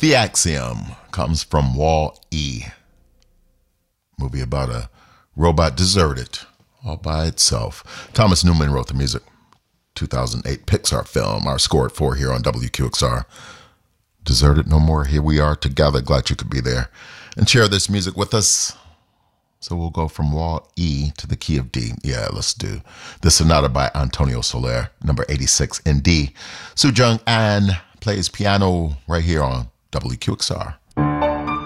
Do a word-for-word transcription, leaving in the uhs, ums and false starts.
The Axiom comes from Wall-E. Movie about a robot deserted all by itself. Thomas Newman wrote the music. two thousand eight Pixar film. Our score at four here on W Q X R. Deserted no more. Here we are together. Glad you could be there and share this music with us. So we'll go from Wall-E to the key of D. Yeah, let's do the sonata by Antonio Soler, number eighty-six in D. Soo Jung Ahn plays piano right here on W Q X R.